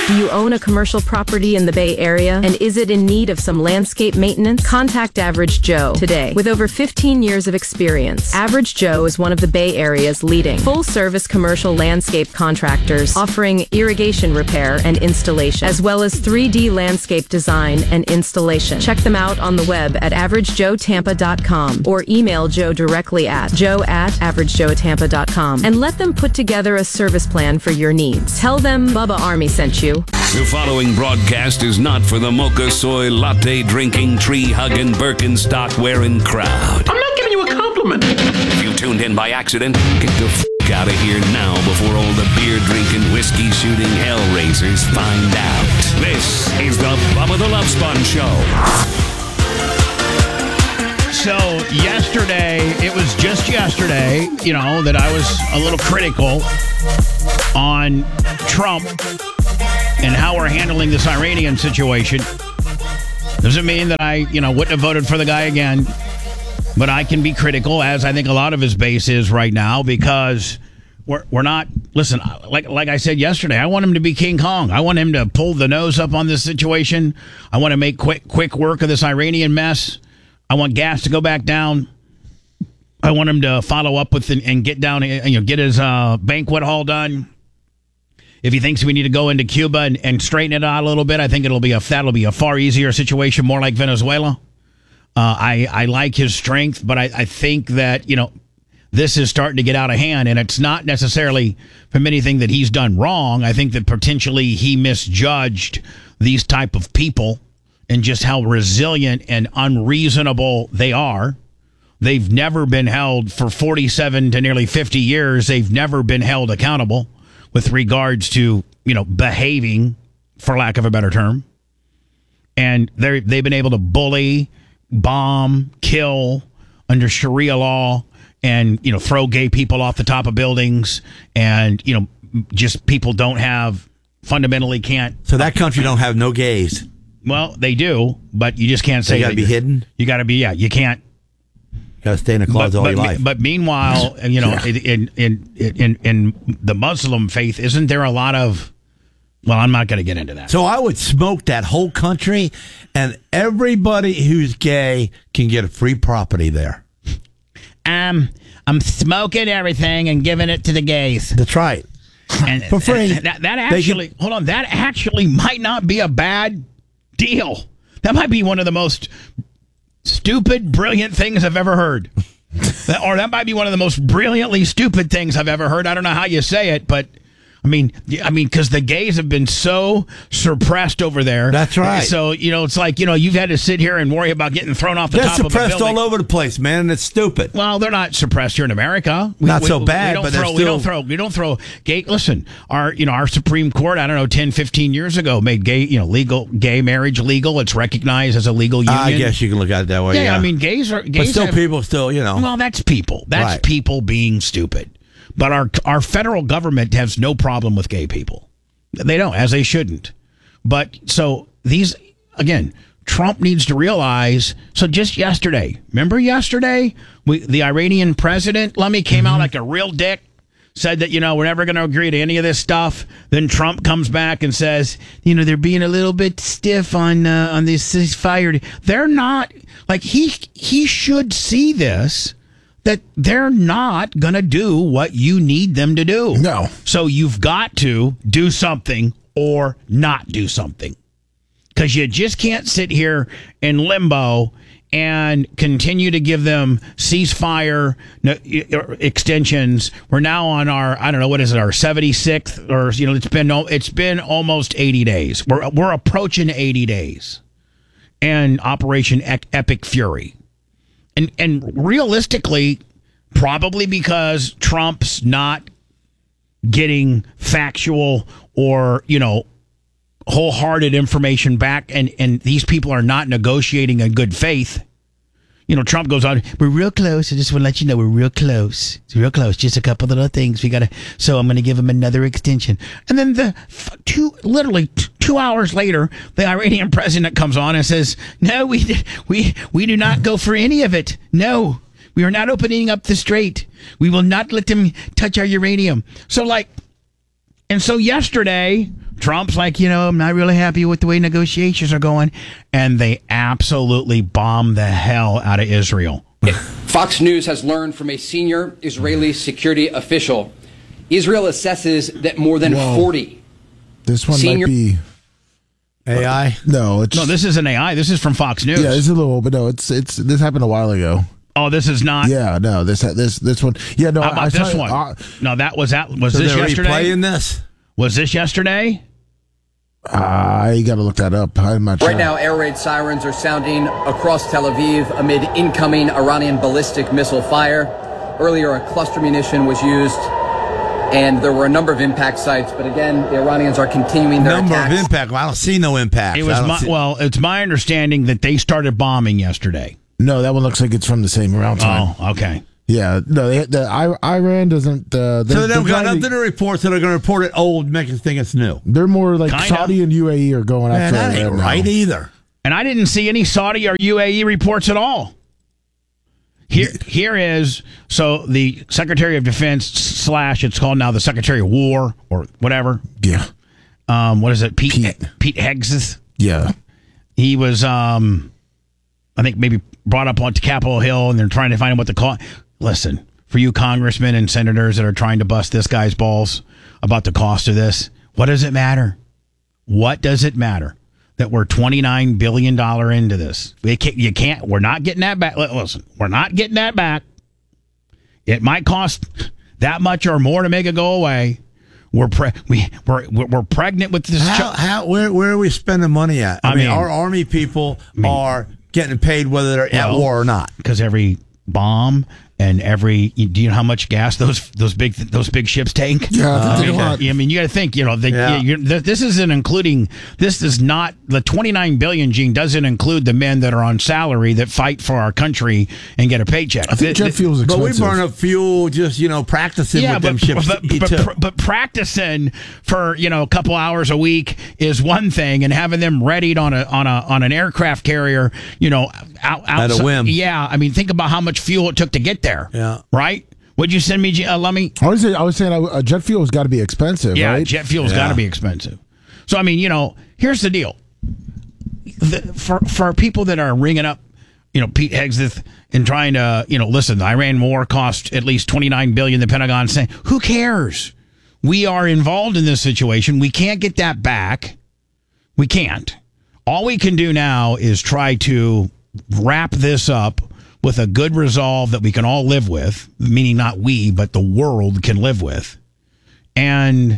Do you own a commercial property in the Bay Area? And is it in need of some landscape maintenance? Contact Average Joe today. With over 15 years of experience, Average Joe is one of the Bay Area's leading full-service commercial landscape contractors, offering irrigation repair and installation, as well as 3D landscape design and installation. Check them out on the web at averagejoetampa.com or email Joe directly at joe@averagejoetampa.com and let them put together a service plan for your needs. Tell them Bubba Army sent you. The following broadcast is not for the mocha soy latte drinking, tree hugging, Birkenstock wearing crowd. I'm not giving you a compliment. If you tuned in by accident, get the out of here now before all the beer drinking, whiskey shooting hellraisers find out. This is the Bubba the Love Sponge Show. So it was just yesterday, that I was a little critical on Trump and how we're handling this Iranian situation. Doesn't mean that I, wouldn't have voted for the guy again. But I can be critical, as I think a lot of his base is right now, because we're not. Listen, like I said yesterday, I want him to be King Kong. I want him to pull the nose up on this situation. I want to make quick work of this Iranian mess. I want gas to go back down. I want him to follow up with and get down, get his banquet hall done. If he thinks we need to go into Cuba and straighten it out a little bit, I think that'll be a far easier situation, more like Venezuela. I like his strength, but I think that, this is starting to get out of hand, and it's not necessarily from anything that he's done wrong. I think that potentially he misjudged these type of people and just how resilient and unreasonable they are. They've never been held for 47 to nearly 50 years. They've never been held accountable with regards to, behaving, for lack of a better term. And they've been able to bully, bomb, kill under Sharia law, and throw gay people off the top of buildings, and just people fundamentally can't. So that country don't have no gays. Well, they do, but you just can't say. You got to be hidden. You got to be. Yeah, you can't. You got to stay in a closet all your life. But meanwhile, in the Muslim faith, isn't there a lot of? Well, I'm not going to get into that. So I would smoke that whole country, and everybody who's gay can get a free property there. I'm smoking everything and giving it to the gays. That's right. And for free. That actually, hold on, that actually might not be a bad deal. That might be one of the most stupid, brilliant things I've ever heard. Or that might be one of the most brilliantly stupid things I've ever heard. I don't know how you say it, but I mean, because the gays have been so suppressed over there. That's right. So, it's like, you've had to sit here and worry about getting thrown off the top of a building. They're suppressed all over the place, man, and it's stupid. Well, they're not suppressed here in America. Not so bad, but they're still... We don't throw gay... Listen, our Supreme Court, 10, 15 years ago, made gay marriage legal. It's recognized as a legal union. I guess you can look at it that way, yeah. Gays but still, people still, Well, that's people. That's right. People being stupid. But our federal government has no problem with gay people. They don't, as they shouldn't. But so Trump needs to realize. So just yesterday, remember yesterday, the Iranian president, came out like a real dick, said that, we're never going to agree to any of this stuff. Then Trump comes back and says, they're being a little bit stiff on this ceasefire. They're not, he should see this. That they're not going to do what you need them to do. No. So you've got to do something or not do something. Because you just can't sit here in limbo and continue to give them ceasefire extensions. We're now on our, our 76th, or, it's been almost 80 days. We're approaching 80 days. And Operation Epic Fury. And realistically, probably because Trump's not getting factual or, wholehearted information back, and these people are not negotiating in good faith. Trump goes on, we're real close. I just want to let you know we're real close. It's real close. Just a couple of little things. So I'm going to give him another extension. And then literally 2 hours later, the Iranian president comes on and says, no, we do not go for any of it. No, we are not opening up the strait. We will not let them touch our uranium. So yesterday, Trump's like, I'm not really happy with the way negotiations are going. And they absolutely bomb the hell out of Israel. Fox News has learned from a senior Israeli security official. Israel assesses that more than 40 This one senior might be AI? No, this isn't AI. This is from Fox News. Yeah, it's a little, but no, it's this happened a while ago. Oh, this is not. Yeah, no, this one. Yeah, no. How about this one? No, was So this they're yesterday? replaying this? Was this yesterday? You got to look that up. I'm not sure. Right now, air raid sirens are sounding across Tel Aviv amid incoming Iranian ballistic missile fire. Earlier, a cluster munition was used, and there were a number of impact sites. But again, the Iranians are continuing their Number attacks. of impact. Well, I don't see no impact. It was it's my understanding that they started bombing yesterday. No, that one looks like it's from the same around time. Oh, okay. Yeah, no, Iran doesn't. So they don't got nothing to report, so they're going to report it old, make us think it's new. They're more like Kinda. Saudi and UAE are going Man, after that Iran ain't now. right either. And I didn't see any Saudi or UAE reports at all. Here is, so the Secretary of Defense / it's called now the Secretary of War or whatever. Yeah, What is it? Pete Hegseth. yeah. He was, I think maybe brought up onto Capitol Hill, and they're trying to find out what the cost. Listen, for you congressmen and senators that are trying to bust this guy's balls about the cost of this, what does it matter? What does it matter that we're $29 billion into this? We're not getting that back. Listen, we're not getting that back. It might cost that much or more to make it go away. We're pregnant with this. Where are we spending money at? I mean, our Army people are getting paid whether they're at war or not. Because every bomb and do you know how much gas those big ships take? Yeah, they take a lot. I mean, you got to think. This isn't including. This is not the 29 billion. Gene doesn't include the men that are on salary that fight for our country and get a paycheck. I think jet fuel is But expensive. we burn up fuel just practicing with them ships. But practicing for a couple hours a week is one thing, and having them readied on an aircraft carrier, out At a whim. Yeah, I mean, think about how much fuel it took to get there. Yeah. Right? Would you send me, Lummy? I was saying jet fuel has got to be expensive, Yeah, right? jet fuel's got to be expensive. So, I mean, here's the deal. For people that are ringing up, Pete Hegseth and trying to, listen, the Iran war cost at least $29 billion, the Pentagon saying, who cares? We are involved in this situation. We can't get that back. We can't. All we can do now is try to wrap this up with a good resolve that we can all live with, meaning not we, but the world can live with, and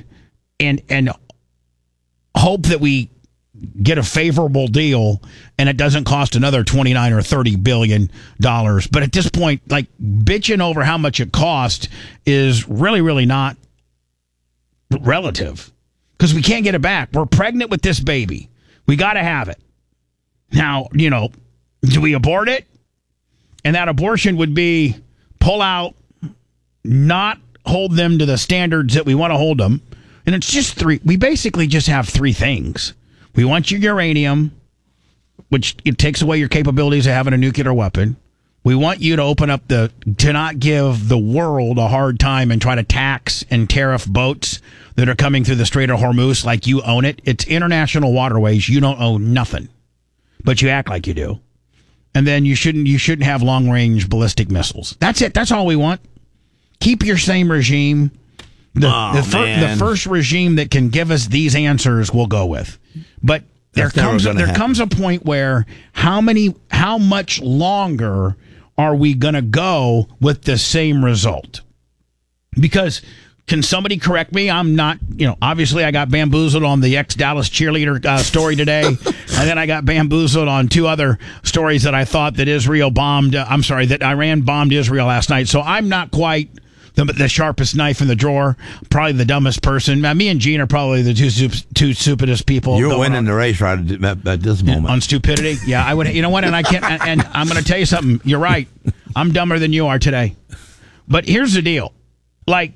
hope that we get a favorable deal and it doesn't cost another 29 or 30 billion dollars. But at this point, like, bitching over how much it cost is really, really not relative, because we can't get it back. We're pregnant with this baby. We got to have it. Now, do we abort it? And that abortion would be pull out, not hold them to the standards that we want to hold them. And it's just three. We basically just have three things. We want your uranium, which it takes away your capabilities of having a nuclear weapon. We want you to open up to not give the world a hard time and try to tax and tariff boats that are coming through the Strait of Hormuz like you own it. It's international waterways. You don't own nothing, but you act like you do. And then you shouldn't have long-range ballistic missiles. That's it. That's all we want. Keep your same regime. The first regime that can give us these answers we'll go with. But there comes a point where how much longer are we going to go with the same result? Because can somebody correct me? I'm not, obviously I got bamboozled on the ex-Dallas cheerleader story today. And then I got bamboozled on two other stories that I thought that that Iran bombed Israel last night. So I'm not quite the sharpest knife in the drawer, probably the dumbest person. Me and Gene are probably the two stupidest people. You're winning the race right at this moment. On stupidity? Yeah, I would. You know what? And I can't. And I'm going to tell you something. You're right. I'm dumber than you are today. But here's the deal. Like,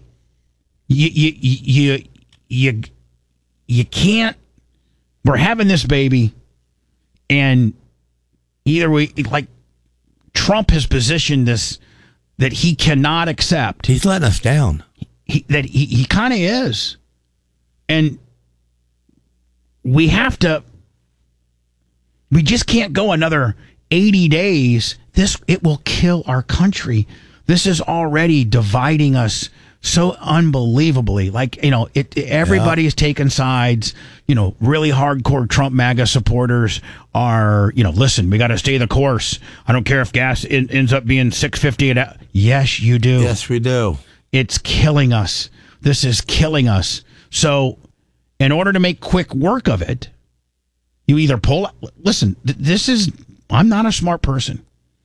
you can't. We're having this baby, and Trump has positioned this that he cannot accept. He's letting us down. He kind of is. And we just can't go another 80 days. It will kill our country. This is already dividing us so unbelievably. Like, everybody's taking sides. Really hardcore Trump MAGA supporters are, listen, we got to stay the course. I don't care if gas ends up being $6.50. Yes, you do. Yes, we do. It's killing us. This is killing us. So in order to make quick work of it, you either pull. Listen, I'm not a smart person,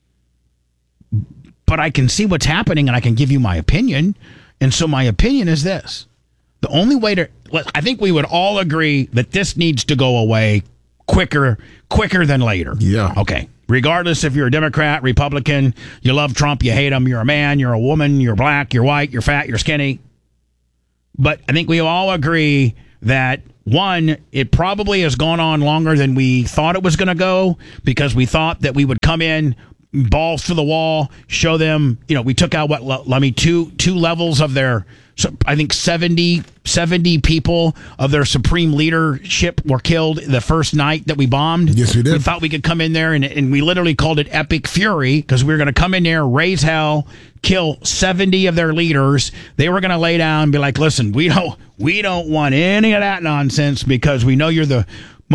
but I can see what's happening and I can give you my opinion. And so my opinion is this. The only way I think we would all agree that this needs to go away quicker than later. Yeah. Okay. Regardless if you're a Democrat, Republican, you love Trump, you hate him, you're a man, you're a woman, you're black, you're white, you're fat, you're skinny. But I think we all agree that, one, it probably has gone on longer than we thought it was going to go, because we thought that we would come in, balls to the wall, show them, we took out two levels of their, I think 70 people of their supreme leadership were killed the first night that we bombed. Yes, we did. We thought we could come in there and we literally called it Epic Fury, because we were going to come in there, raise hell, kill 70 of their leaders. They were going to lay down and be like, listen, we don't want any of that nonsense, because we know you have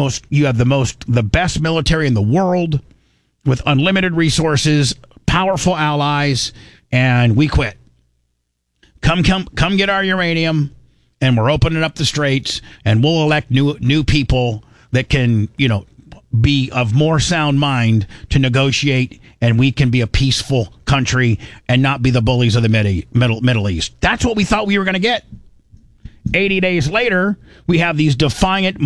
the best military in the world with unlimited resources, powerful allies, and we quit. Come get our uranium, and we're opening up the straits, and we'll elect new people that can, be of more sound mind to negotiate, and we can be a peaceful country and not be the bullies of the Middle East. That's what we thought we were going to get. 80 days later, we have these defiant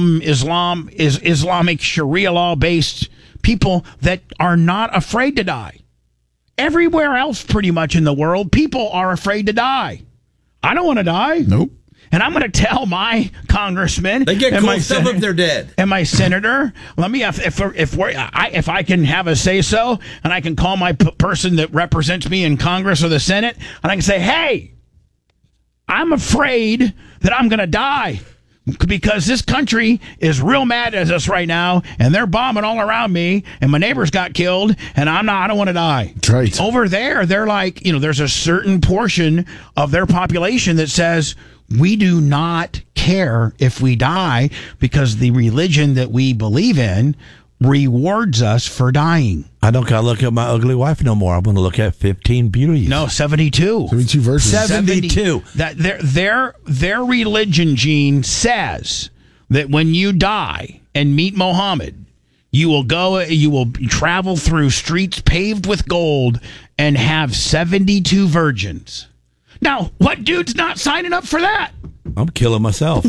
Islamic Sharia law-based people that are not afraid to die. Everywhere else, pretty much in the world, people are afraid to die. I don't want to die. Nope. And I'm going to tell my congressman, they get cool stuff if they're dead, and my senator. Let me, if I can have a say so, and I can call my person that represents me in Congress or the Senate, and I can say, hey, I'm afraid that I'm going to die, because this country is real mad at us right now, and they're bombing all around me, and my neighbors got killed, and I don't want to die. That's right. Over there, they're like, there's a certain portion of their population that says, we do not care if we die, because the religion that we believe in rewards us for dying. I don't got to look at my ugly wife no more. I'm going to look at 15 beauties. No, 72. 72 verses. 72. That their religion, Gene, says that when you die and meet Muhammad, you will travel through streets paved with gold and have 72 virgins. Now, what dude's not signing up for that? I'm killing myself.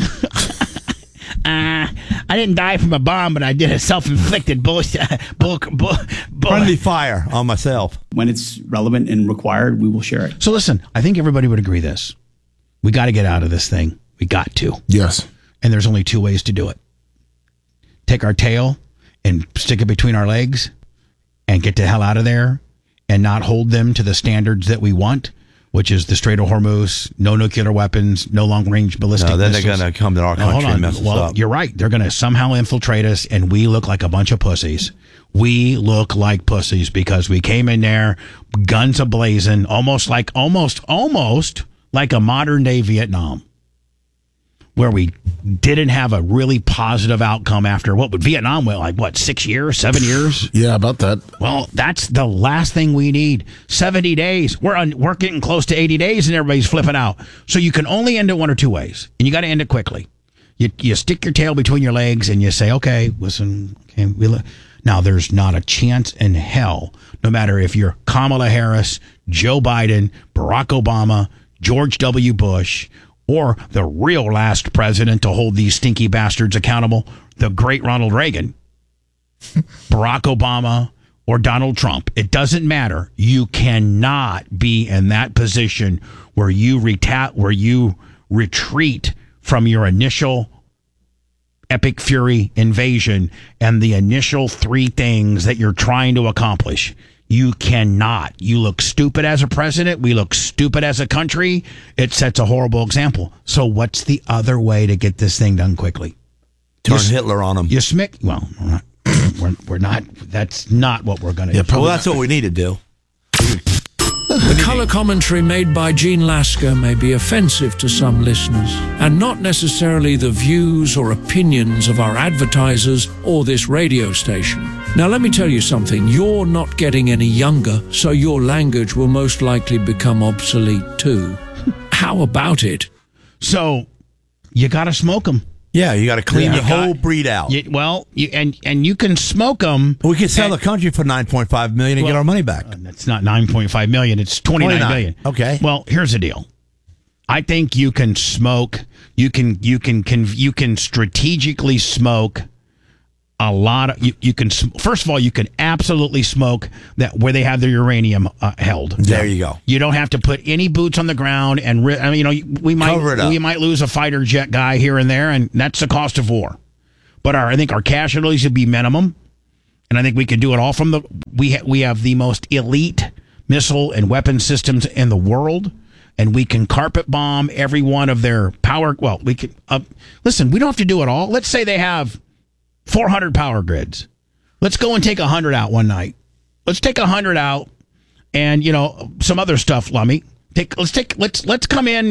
I didn't die from a bomb, but I did a self-inflicted friendly fire on myself. When it's relevant and required, we will share it. So listen, I think everybody would agree this. We got to get out of this thing. We got to. Yes. And there's only two ways to do it. Take our tail and stick it between our legs and get the hell out of there and not hold them to the standards that we want, which is the Strait of Hormuz, no nuclear weapons, no long-range ballistic missiles. Then they're going to come to our country and mess us up. You're right. They're going to somehow infiltrate us, and we look like a bunch of pussies. We look like pussies because we came in there, guns a-blazing, almost like a modern-day Vietnam, where we didn't have a really positive outcome after Vietnam went 6 years, 7 years? Yeah, about that. Well, that's the last thing we need. 70 days. We're getting close to 80 days and everybody's flipping out. So you can only end it one or two ways, and you got to end it quickly. You stick your tail between your legs and you say, okay, listen, now there's not a chance in hell, no matter if you're Kamala Harris, Joe Biden, Barack Obama, George W. Bush, or the real last president to hold these stinky bastards accountable, the great Ronald Reagan, Barack Obama, or Donald Trump. It doesn't matter. You cannot be in that position where you retreat from your initial Epic Fury invasion and the initial three things that you're trying to accomplish. You cannot. You look stupid as a president. We look stupid as a country. It sets a horrible example. So what's the other way to get this thing done quickly? Turn Hitler on them. You smick. Well, we're not. That's not what we're going to do. Well, that's what we need to do. The colour commentary made by Gene Lasker may be offensive to some listeners, and not necessarily the views or opinions of our advertisers or this radio station. Now, let me tell you something. You're not getting any younger, so your language will most likely become obsolete too. How about it? So, you got to smoke them. Yeah, you got to clean the whole breed out. And you can smoke them. We could sell the country for $9.5 million and get our money back. That's not $9.5 million. It's $29 billion. Okay. Well, here's the deal. I think you can smoke. You can strategically smoke a lot of. You can. First of all, you can absolutely smoke that where they have their uranium held. There you go. You don't have to put any boots on the ground, and we might lose a fighter jet guy here and there, and that's the cost of war. But I think our casualties would be minimum, and I think we can do it all from the. We have the most elite missile and weapon systems in the world, and we can carpet bomb every one of their power. Well, we can. Listen, we don't have to do it all. Let's say they have 400 power grids. Let's go and take 100 out one night. Let's take 100 out, and some other stuff. Lummy, let's come in.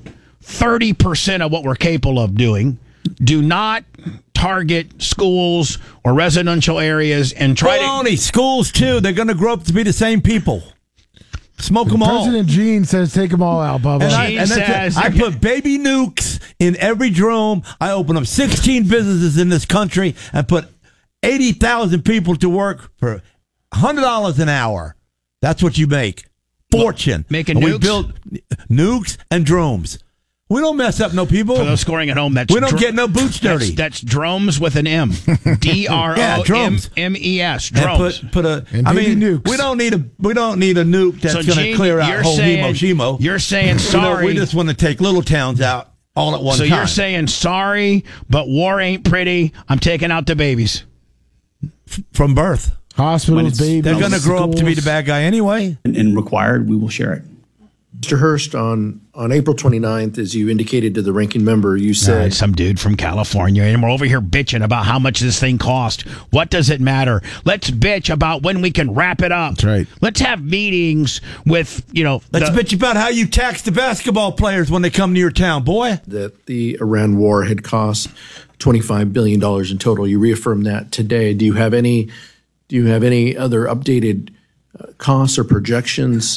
30% of what we're capable of doing. Do not target schools or residential areas and try to schools too. They're going to grow up to be the same people. Smoke them all. President Gene says take them all out, Bubba. I put baby nukes in every drone. I open up 16 businesses in this country and put 80,000 people to work for $100 an hour. That's what you make. Fortune. Making nukes? We build nukes and drones. We don't mess up no people. For those scoring at home, we don't get no boots dirty. That's drones with an M. D-R-O-M-M-E-S. Drones. Nukes. We don't need a nuke that's going to clear out whole Hiroshima. You're saying sorry. We just want to take little towns out all at one time. So you're saying sorry, but war ain't pretty. I'm taking out the babies. From birth. Hospitals, babies. They're going to grow up to be the bad guy anyway. And required, we will share it. Mr. Hurst, on April 29th, as you indicated to the ranking member, you said... some dude from California, and we're over here bitching about how much this thing cost. What does it matter? Let's bitch about when we can wrap it up. That's right. Let's have meetings with, Let's bitch about how you tax the basketball players when they come to your town, boy. That the Iran war had cost $25 billion in total. You reaffirmed that today. Do you have any other updated costs or projections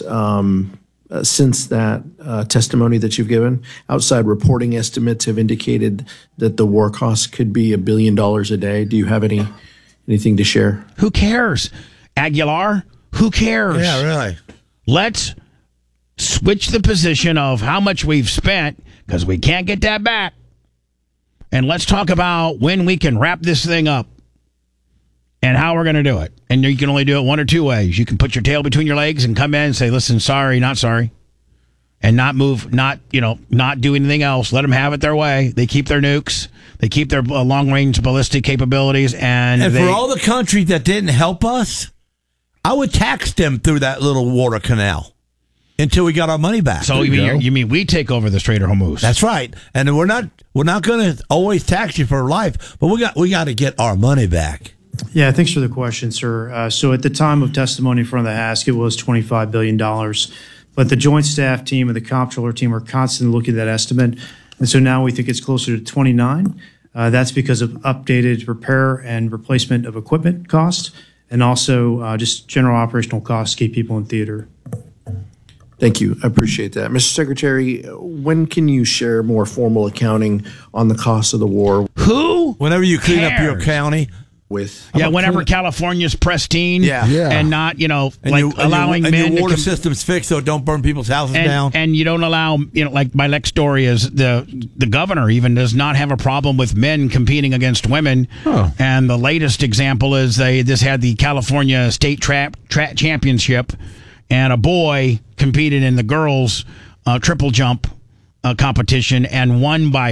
since that testimony that you've given? Outside reporting estimates have indicated that the war costs could be $1 billion a day. Do you have anything to share? Who cares? Aguilar, who cares? Yeah, really. Let's switch the position of how much we've spent, because we can't get that back. And let's talk about when we can wrap this thing up and how we're going to do it. And you can only do it one or two ways. You can put your tail between your legs and come in and say, listen, sorry, not sorry. And not move, not do anything else. Let them have it their way. They keep their nukes. They keep their long-range ballistic capabilities. And for all the countries that didn't help us, I would tax them through that little water canal until we got our money back. So you mean we take over the Strait of Hormuz? That's right. And we're not going to always tax you for life, but we got to get our money back. Yeah, thanks for the question, sir. So at the time of testimony in front of the House, it was $25 billion. But the Joint Staff team and the Comptroller team are constantly looking at that estimate. And so now we think it's closer to 29. That's because of updated repair and replacement of equipment costs, and also just general operational costs to keep people in theater. Thank you. I appreciate that. Mr. Secretary, when can you share more formal accounting on the cost of the war? Whenever you clean up your county. Whenever California's pristine, and not allowing men your water system's fixed so it don't burn people's houses down, and you don't allow like my next story is the governor even does not have a problem with men competing against women, and the latest example is they just had the California State Trap Championship, and a boy competed in the girls triple jump competition and won by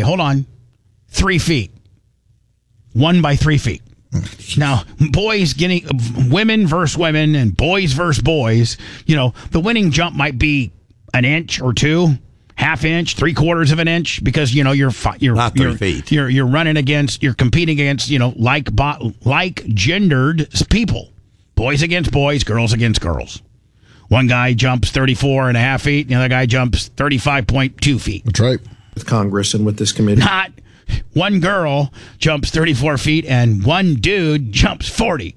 3 feet. Won by 3 feet. Now, women versus women and boys versus boys, the winning jump might be an inch or two, half inch, 3/4 of an inch, because you're Not 3 feet. You're competing against like gendered people, boys against boys, girls against girls. One guy jumps 34.5 feet, and the other guy jumps 35.2 feet. That's right. With Congress and with this committee. Not one girl jumps 34 feet and one dude jumps 40.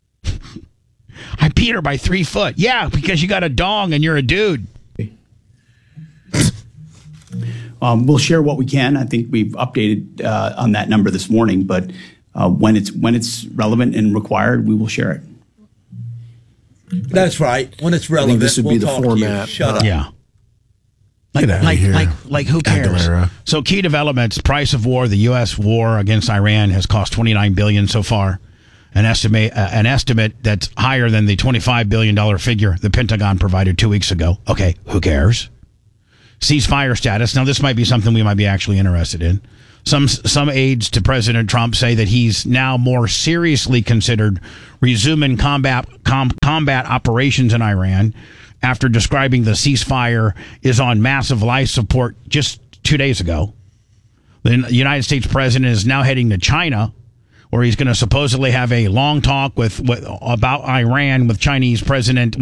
I beat her by 3 foot. Yeah, because you got a dong and you're a dude. We'll share what we can. I think we've updated on that number this morning, but when it's relevant and required, we will share it. That's right. When it's relevant, this would be the format. Shut up. Yeah. Get out of here. Like who cares? Aguilera. So key developments, price of war, the U.S. war against Iran has cost $29 billion so far. An estimate that's higher than the $25 billion figure the Pentagon provided 2 weeks ago. Okay, who cares? Ceasefire status. Now, this might be something we might be actually interested in. Some aides to President Trump say that he's now more seriously considered resuming combat operations in Iran after describing the ceasefire is on massive life support just 2 days ago. The United States president is now heading to China, where he's going to supposedly have a long talk about Iran with Chinese President,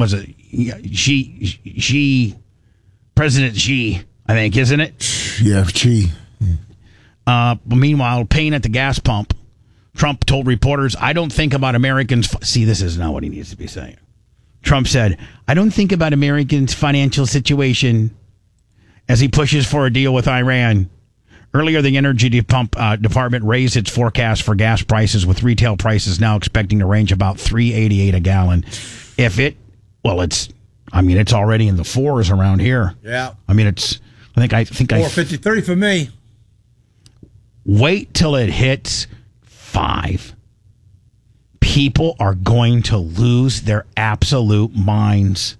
President Xi, I think, isn't it? Yeah, Xi. Meanwhile, pain at the gas pump. Trump told reporters, I don't think about Americans. See, this is not what he needs to be saying. Trump said, I don't think about Americans' financial situation as he pushes for a deal with Iran. Earlier, the Energy Department raised its forecast for gas prices, with retail prices now expecting to range about $3.88 a gallon. It's already in the fours around here. Yeah. I think 4.53 for me. Wait till it hits 5. People are going to lose their absolute minds.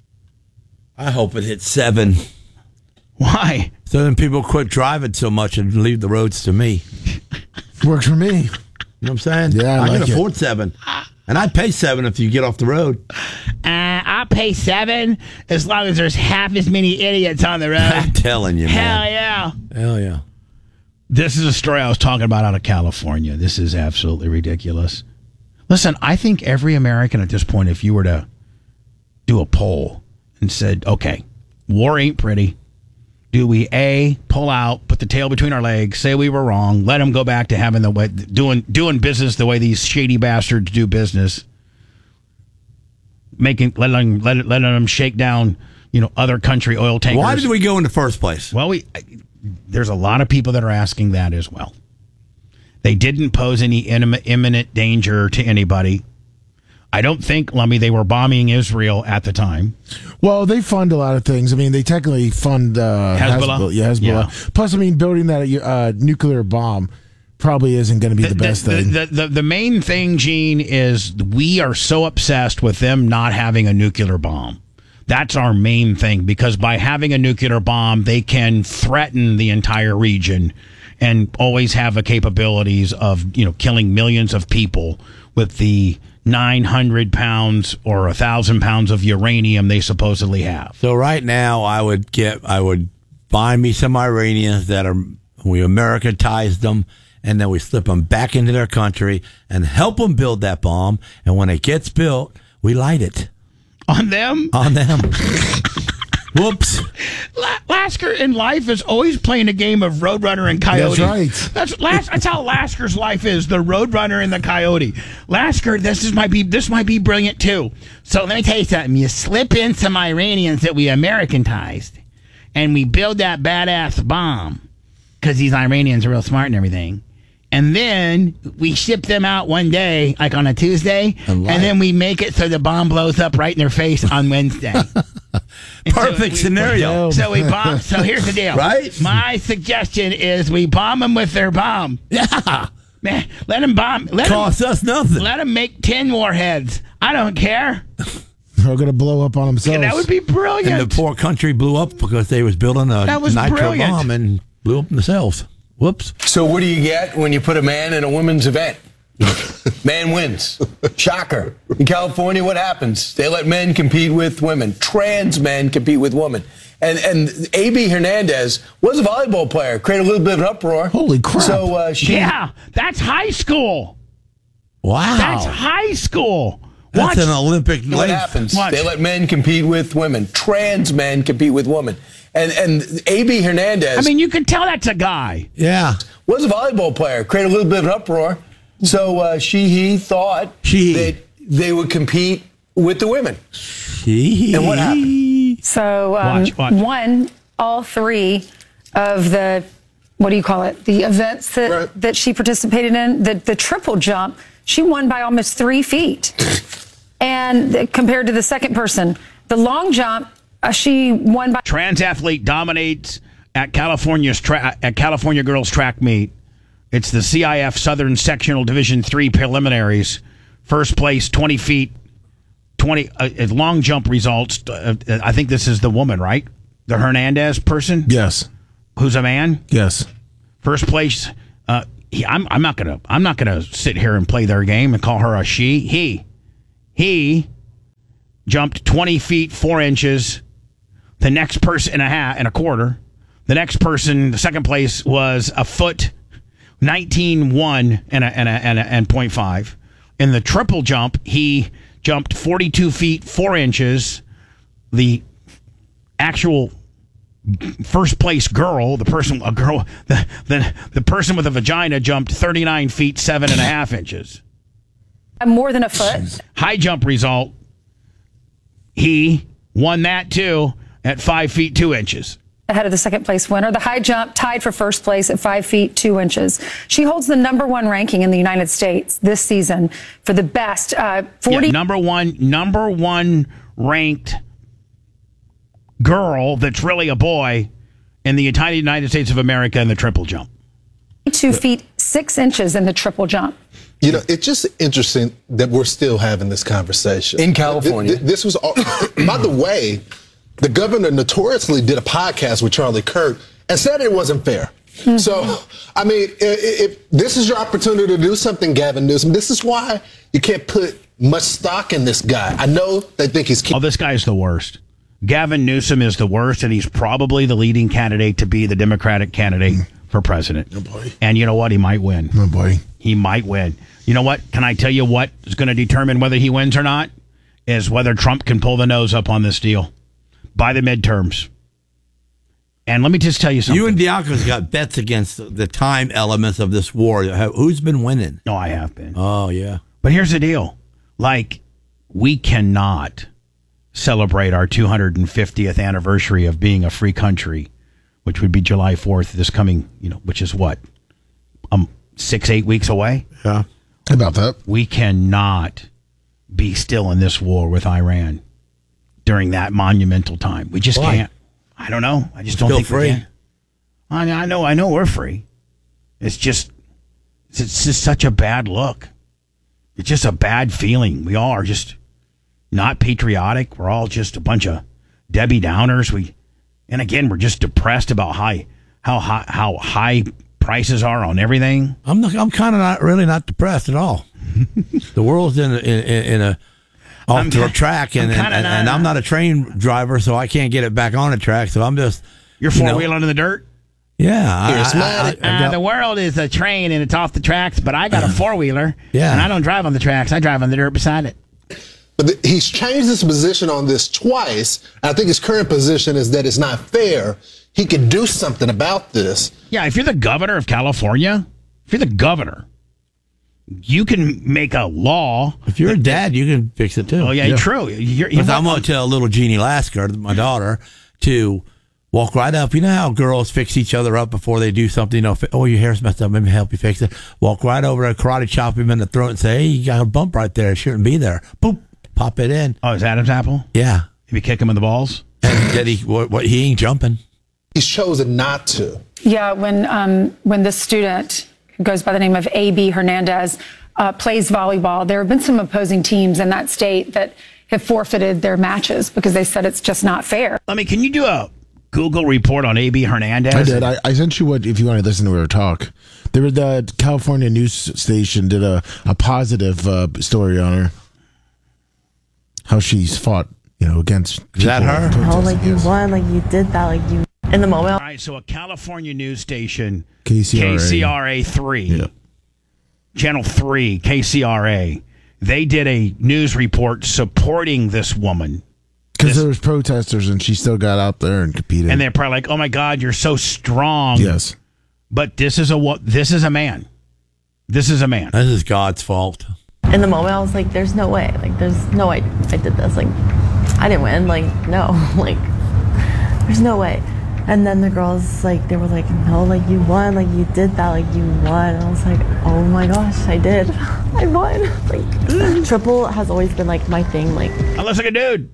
I hope it hits 7. Why? So then people quit driving so much and leave the roads to me. Works for me. You know what I'm saying? Yeah, I like can afford 7. And I'd pay 7 if you get off the road. I'll pay 7 as long as there's half as many idiots on the road. I'm telling you, man. Hell yeah. Hell yeah. This is a story I was talking about out of California. This is absolutely ridiculous. Listen, I think every American at this point, if you were to do a poll and said, okay, war ain't pretty. Do we A, pull out, put the tail between our legs, say we were wrong, let them go back to having the way doing business the way these shady bastards do business, letting them shake down, other country oil tankers. Why did we go in the first place? Well, there's a lot of people that are asking that as well. They didn't pose any imminent danger to anybody. I don't think, Lummy, they were bombing Israel at the time. Well, they fund a lot of things. I mean, they technically fund Hezbollah. Hezbollah. Yeah. Plus, building that nuclear bomb probably isn't going to be the best thing. The main thing, Gene, is we are so obsessed with them not having a nuclear bomb. That's our main thing, because by having a nuclear bomb, they can threaten the entire region and always have the capabilities of, killing millions of people with the 900 pounds or 1,000 pounds of uranium they supposedly have. So right now, I would find me some Iranians we Americanized them, and then we slip them back into their country and help them build that bomb. And when it gets built, we light it. On them? On them. Whoops. Lasker in life is always playing a game of Roadrunner and Coyote. That's right. That's how Lasker's life is, the Roadrunner and the Coyote. Lasker, this might be brilliant too. So let me tell you something. You slip in some Iranians that we Americanized, and we build that badass bomb, because these Iranians are real smart and everything. And then we ship them out one day, like on a Tuesday, and then we make it so the bomb blows up right in their face on Wednesday. Perfect scenario. So we bomb. So here's the deal. Right? My suggestion is we bomb them with their bomb. Yeah. Man, let them bomb. Costs us nothing. Let them make 10 warheads. I don't care. They're going to blow up on themselves. Yeah, that would be brilliant. And the poor country blew up because they was building a nitro bomb and blew up themselves. Whoops. So what do you get when you put a man in a women's event? Man wins. Shocker. In California, what happens? They let men compete with women. Trans men compete with women. And A.B. Hernandez was a volleyball player, created a little bit of an uproar. Holy crap. So Yeah, that's high school. Wow. That's high school. That's Watch. an Olympic what length. happens? Watch. They let men compete with women. Trans men compete with women. And A.B. Hernandez I mean, you can tell that's a guy. Yeah. was a volleyball player, created a little bit of an uproar. So he thought that they would compete with the women. And what happened? So Watch. won all three of the, what do you call it, the events that she participated in. The triple jump, she won by almost 3 feet. And compared to the second person, the long jump, she won by... Trans athlete dominates at California girls track meet. It's the CIF Southern Sectional Division III preliminaries. First place, 20 feet, 20 long jump results. I think this is the woman, right? The Hernandez person? Yes. Who's a man? Yes. First place. I'm not gonna sit here and play their game and call her a she. He jumped 20 feet 4 inches. The next person and a quarter. The next person, the second place, was a foot 19.1 and 0.5. In the triple jump, he jumped 42 feet 4 inches. The actual first place girl, the person with a vagina jumped 39 feet 7.5 inches. More than a foot. High jump result, he won that too at 5 feet 2 inches. Ahead of the second place winner. The high jump tied for first place at 5 feet 2 inches. She holds the #1 ranking in the United States this season for the best 40. Yeah, number one ranked girl that's really a boy in the entire United States of America in the triple jump. 2 feet 6 inches in the triple jump. You know, it's just interesting that we're still having this conversation. In California. This was, by the way, the governor notoriously did a podcast with Charlie Kirk and said it wasn't fair. Mm-hmm. So, I mean, if this is your opportunity to do something, Gavin Newsom, this is why you can't put much stock in this guy. I know they think he's... Oh, this guy's the worst. Gavin Newsom is the worst, and he's probably the leading candidate to be the Democratic candidate for president. Oh, boy. And you know what? He might win. Oh, boy. He might win. You know what? Can I tell you what is going to determine whether he wins or not? Is whether Trump can pull the nose up on this deal by the midterms. And let me just tell you something. You and Diaco's got bets against the time elements of this war. Who's been winning? No, I have been. Oh, yeah. But here's the deal. Like, we cannot celebrate our 250th anniversary of being a free country, which would be July 4th this coming, which is what? 6-8 weeks away? Yeah. About that. We cannot be still in this war with Iran during that monumental time. We just can't. I don't know. I just don't think we can. I know we're free. It's just such a bad look. It's just a bad feeling. We all are just not patriotic. We're all just a bunch of Debbie Downers. And again, we're just depressed about how high prices are on everything. I'm kind of not depressed at all. The world's in a off to a track, and I'm not a train driver, so I can't get it back on a track. So I'm just you're four-wheeling in the dirt. Yeah, the world is a train and it's off the tracks, but I got a four-wheeler. Yeah, and I don't drive on the tracks. I drive on the dirt beside it. But he's changed his position on this twice. I think his current position is that it's not fair. He could do something about this. Yeah, if you're the governor of California, you can make a law. If you're a dad, you can fix it too. Oh, yeah. True. I'm going to tell little Jeannie Lasker, my daughter, to walk right up. You know how girls fix each other up before they do something? Oh, your hair's messed up. Let me help you fix it. Walk right over there, karate chop him in the throat and say, hey, you got a bump right there. It shouldn't be there. Boop. Pop it in. Oh, is Adam's apple? Yeah. If you kick him in the balls? And he ain't jumping. He's chosen not to. Yeah, when this student, who goes by the name of A.B. Hernandez, plays volleyball, there have been some opposing teams in that state that have forfeited their matches because they said it's just not fair. Can you do a Google report on A.B. Hernandez? I did. I sent you if you want to listen to her talk. The California news station did a positive story on her. How she's fought against Is that her? Oh, like you won, like you did that, like you in the moment. All right, so a California news station, KCRA. KCRA 3, Channel 3, KCRA, they did a news report supporting this woman. Because there was protesters and she still got out there and competed. And they're probably like, oh my God, you're so strong. Yes. But this is a man. This is a man. This is God's fault. In the moment, I was like, there's no way. Like, there's no way I did this. Like, I didn't win. Like, no. Like, there's no way. And then the girls, like, they were like, no, like, you won. Like, you did that. Like, you won. And I was like, oh my gosh, I did. I won. Like, triple has always been, like, my thing. Like, I look like a dude.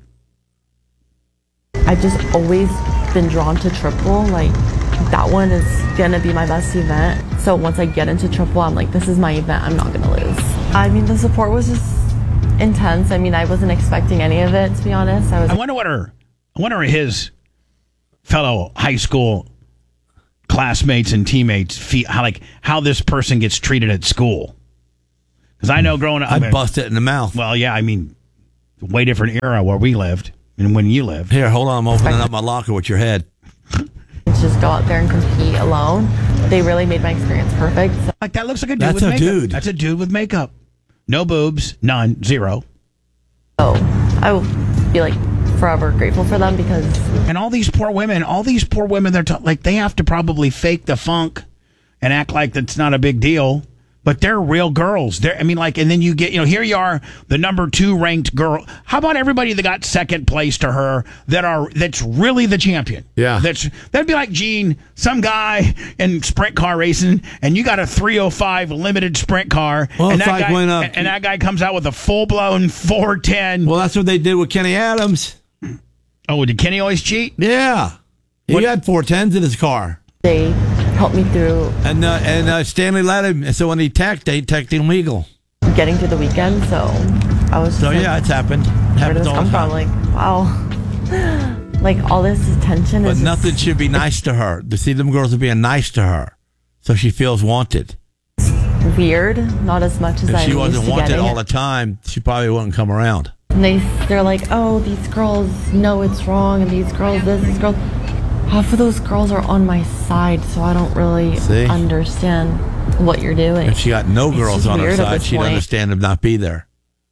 I've just always been drawn to triple. Like, that one is going to be my best event. So once I get into triple, I'm like, this is my event. I'm not going to lose. I mean, the support was just intense. I mean, I wasn't expecting any of it, to be honest. I wonder what his fellow high school classmates and teammates feel, how this person gets treated at school. Because I know growing up, I'd bust it in the mouth. Well, yeah, I mean, way different era where we lived and when you lived. Here, hold on, I'm opening up my locker with your head. Just go out there and compete alone. They really made my experience perfect. So. Like, that looks like a dude with makeup. Dude. That's a dude with makeup. No boobs, none, zero. Oh, I will be like forever grateful for them because. And all these poor women, they're like, they have to probably fake the funk and act like that's not a big deal. But they're real girls. And then you get, here you are, the number 2 ranked girl. How about everybody that got second place to her that's really the champion? Yeah. That'd be like, Gene, some guy in sprint car racing, and you got a 305 limited sprint car, well, and that guy comes out with a full-blown 410. Well, that's what they did with Kenny Adams. Oh, did Kenny always cheat? Yeah. He had 410s in his car. They helped me through. And Stanley let him. So when he teched illegal. Getting through the weekend, so I was. So yeah, it's happened. Happens all the time. Like, wow, like all this attention. But nothing should be nice to her. To see them girls are being nice to her, so she feels wanted. Weird, not as much as if I. She wasn't wanted all the time. She probably wouldn't come around. And they're like, oh, these girls know it's wrong, and these girls these girls. Half of those girls are on my side, so I don't really understand what you're doing. If she got no girls on her side, she'd understand them not be there.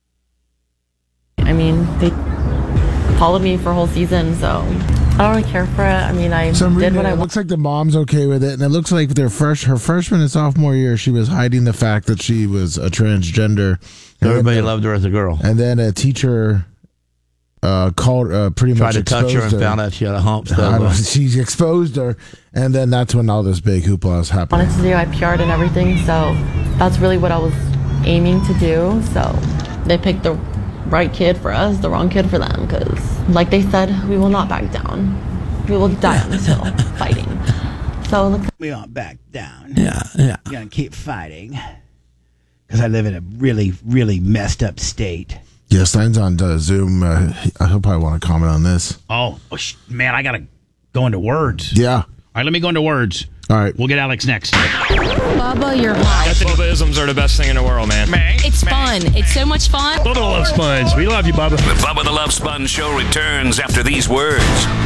I mean, they followed me for a whole season, so I don't really care for it. I mean, I did what I wanted. It looks like the mom's okay with it, and it looks like her freshman and sophomore year, she was hiding the fact that she was a transgender. Everybody loved her as a girl. And then a teacher... called pretty tried much to touch her and found out she had a hump. She exposed her, and then that's when all this big hoopla was happening. I wanted to do, I PR'd and everything, so that's really what I was aiming to do. So they picked the right kid for us, the wrong kid for them, because like they said, we will not back down. We will die on this hill fighting. So we won't back down. Yeah. We're gonna keep fighting because I live in a really, really messed up state. Yeah, Stein's on Zoom. He'll probably want to comment on this. Oh man, I got to go into words. Yeah. All right, let me go into words. All right. We'll get Alex next. Bubba, you're hot. Ethnicalisms are the best thing in the world, man. It's fun. It's so much fun. Bubba the Love Sponge. We love you, Bubba. The Bubba the Love Sponge Show returns after these words.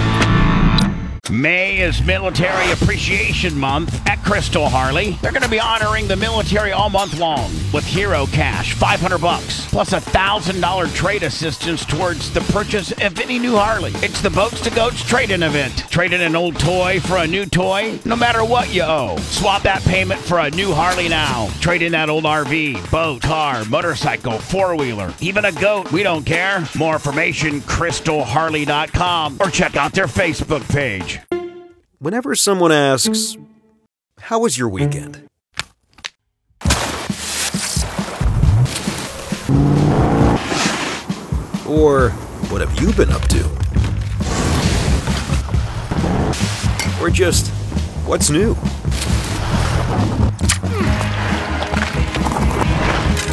May is Military Appreciation Month at Crystal Harley. They're going to be honoring the military all month long with Hero Cash, $500, plus $1,000 trade assistance towards the purchase of any new Harley. It's the Boats to Goats trade-in event. Trade in an old toy for a new toy, no matter what you owe. Swap that payment for a new Harley now. Trade in that old RV, boat, car, motorcycle, four-wheeler, even a goat. We don't care. More information, crystalharley.com, or check out their Facebook page. Whenever someone asks, "How was your weekend?" Or, "What have you been up to?" Or just, "What's new?"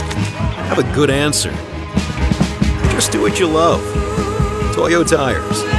Have a good answer. Just do what you love. Toyo Tires.